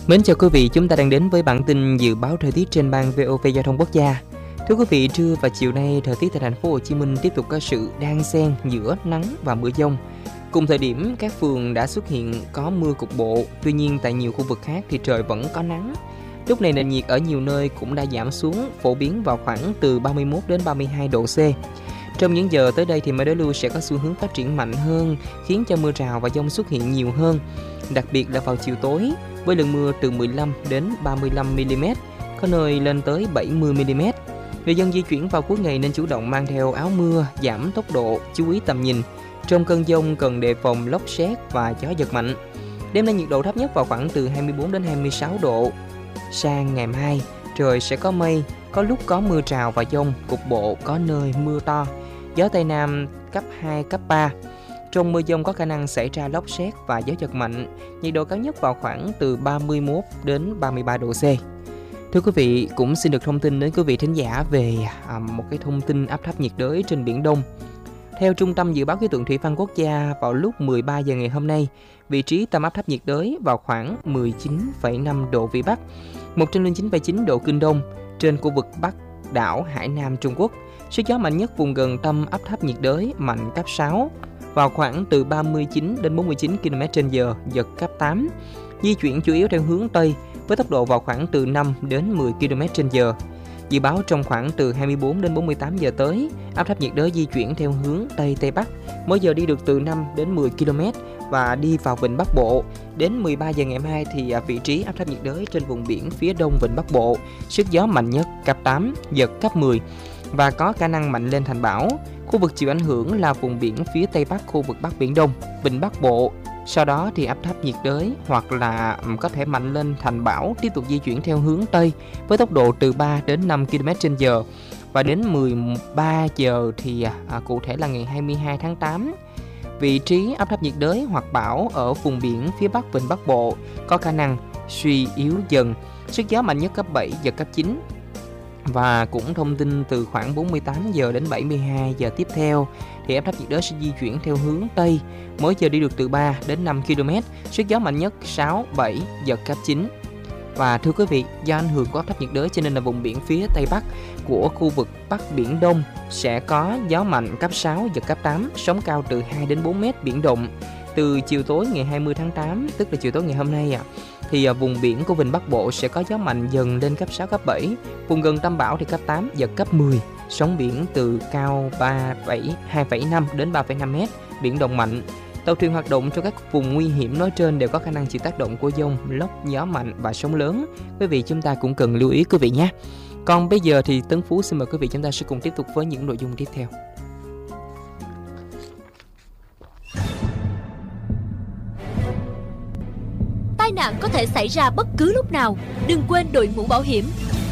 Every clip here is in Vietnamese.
Mến chào quý vị, chúng ta đang đến với bản tin dự báo thời tiết trên ban VOV Giao thông Quốc gia. Thưa quý vị, trưa và chiều nay thời tiết tại thành phố Hồ Chí Minh tiếp tục có sự đan xen giữa nắng và mưa dông. Cùng thời điểm, các phường đã xuất hiện có mưa cục bộ, tuy nhiên tại nhiều khu vực khác thì trời vẫn có nắng. Lúc này nền nhiệt ở nhiều nơi cũng đã giảm xuống, phổ biến vào khoảng từ 31 đến 32 độ C. Trong những giờ tới đây thì mây đối lưu sẽ có xu hướng phát triển mạnh hơn, khiến cho mưa rào và dông xuất hiện nhiều hơn, đặc biệt là vào chiều tối, với lượng mưa từ 15 đến 35 mm, có nơi lên tới 70 mm. Người dân di chuyển vào cuối ngày nên chủ động mang theo áo mưa, giảm tốc độ, chú ý tầm nhìn. Trong cơn dông cần đề phòng lốc sét và gió giật mạnh. Đêm nay nhiệt độ thấp nhất vào khoảng từ 24 đến 26 độ. Sang ngày mai, trời sẽ có mây, có lúc có mưa rào và dông, cục bộ có nơi mưa to. Gió Tây Nam cấp 2, cấp 3. Trong mưa dông có khả năng xảy ra lốc sét và gió giật mạnh. Nhiệt độ cao nhất vào khoảng từ 31 đến 33 độ C. Thưa quý vị, cũng xin được thông tin đến quý vị thính giả về một cái thông tin áp thấp nhiệt đới trên Biển Đông. Theo Trung tâm Dự báo Khí tượng Thủy văn Quốc gia, vào lúc 13 giờ ngày hôm nay, vị trí tâm áp thấp nhiệt đới vào khoảng 19,5 độ Vĩ Bắc, 109,9 độ Kinh Đông trên khu vực Bắc đảo Hải Nam Trung Quốc. Sức gió mạnh nhất vùng gần tâm áp thấp nhiệt đới mạnh cấp 6, vào khoảng từ 39 đến 49 km/h, giật cấp 8. Di chuyển chủ yếu theo hướng Tây với tốc độ vào khoảng từ 5 đến 10 km/h. Dự báo trong khoảng từ 24 đến 48 giờ tới, áp thấp nhiệt đới di chuyển theo hướng Tây Tây Bắc, mỗi giờ đi được từ 5 đến 10 km và đi vào Vịnh Bắc Bộ. Đến 13 giờ ngày mai thì vị trí áp thấp nhiệt đới trên vùng biển phía đông Vịnh Bắc Bộ, sức gió mạnh nhất cấp 8, giật cấp 10 và có khả năng mạnh lên thành bão. Khu vực chịu ảnh hưởng là vùng biển phía Tây Bắc, khu vực Bắc Biển Đông, Vịnh Bắc Bộ. Sau đó thì áp thấp nhiệt đới hoặc là có thể mạnh lên thành bão, tiếp tục di chuyển theo hướng Tây với tốc độ từ 3 đến 5 km/h. Và đến 13 giờ thì cụ thể là ngày 22 tháng 8, vị trí áp thấp nhiệt đới hoặc bão ở vùng biển phía Bắc Vịnh Bắc Bộ có khả năng suy yếu dần, sức gió mạnh nhất cấp 7, giật cấp 9. Và cũng thông tin từ khoảng 48 giờ đến 72 giờ tiếp theo thì áp thấp nhiệt đới sẽ di chuyển theo hướng Tây, mỗi giờ đi được từ 3 đến 5 km, sức gió mạnh nhất 6, 7, giật cấp 9. Và thưa quý vị, do ảnh hưởng của áp thấp nhiệt đới cho nên là vùng biển phía Tây Bắc của khu vực Bắc Biển Đông sẽ có gió mạnh cấp 6, giật cấp 8, sóng cao từ 2 đến 4 mét biển động. Từ chiều tối ngày 20 tháng 8, tức là chiều tối ngày hôm nay thì vùng biển của Vịnh Bắc Bộ sẽ có gió mạnh dần lên cấp 6, cấp 7. Vùng gần tâm bão thì cấp 8, giật cấp 10. Sóng biển từ cao 2,5 đến 3,5 mét, biển động mạnh. Tàu thuyền hoạt động trong các vùng nguy hiểm nói trên đều có khả năng chịu tác động của dông, lốc, gió mạnh và sóng lớn. Quý vị chúng ta cũng cần lưu ý quý vị nhé. Còn bây giờ thì Tấn Phú xin mời quý vị chúng ta sẽ cùng tiếp tục với những nội dung tiếp theo. Tai nạn có thể xảy ra bất cứ lúc nào, đừng quên đội mũ bảo hiểm.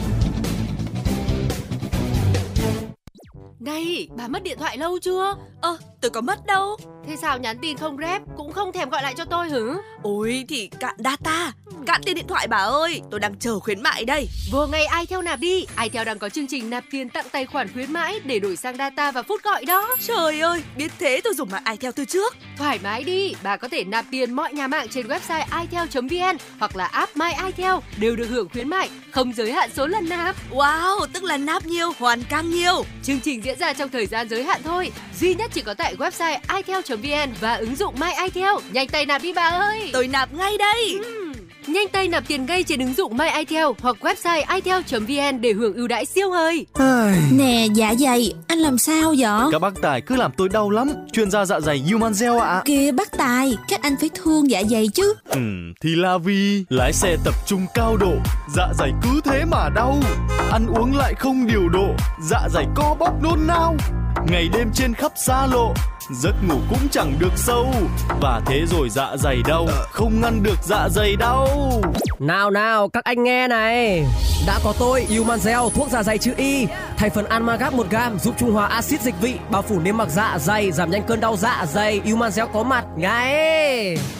Này, bà mất điện thoại lâu chưa? Tôi có mất đâu. Thế sao nhắn tin không rep, cũng không thèm gọi lại cho tôi hử? Ôi thì cạn data, cạn tiền điện thoại bà ơi, tôi đang chờ khuyến mại đây. Vừa ngày iTel nạp đi, iTel đang có chương trình nạp tiền tặng tài khoản khuyến mãi để đổi sang data và phút gọi đó. Trời ơi, biết thế tôi dùng mạng iTel từ trước. Thoải mái đi, bà có thể nạp tiền mọi nhà mạng trên website itel.vn hoặc là app My iTel đều được hưởng khuyến mại, không giới hạn số lần nạp. Wow, tức là nạp nhiều, hoàn càng nhiều. Chương trình diễn ra trong thời gian giới hạn thôi, duy nhất chỉ có tại website itel.vn và ứng dụng My iTel. Nhanh tay nạp đi bà ơi. Tôi nạp ngay đây. Nhanh tay nạp tiền ngay trên ứng dụng My iTel hoặc website itel.vn để hưởng ưu đãi siêu hời. Nè dạ dày, anh làm sao vậy? Các bác Tài cứ làm tôi đau lắm. Chuyên gia dạ dày Humanzel ạ. Kìa bác Tài, các anh phải thương dạ dày chứ. Thì là vì lái xe tập trung cao độ, dạ dày cứ thế mà đau. Ăn uống lại không điều độ, dạ dày co bóp nôn nao. Ngày đêm trên khắp xa lộ, giấc ngủ cũng chẳng được sâu. Và thế rồi dạ dày đau, không ngăn được dạ dày đau. Nào các anh nghe này. Đã có tôi Humanzel, thuốc dạ dày chữ Y. Thành phần Almagap 1g giúp trung hòa axit dịch vị, bao phủ niêm mạc dạ dày, giảm nhanh cơn đau dạ dày. Humanzel có mặt ngay.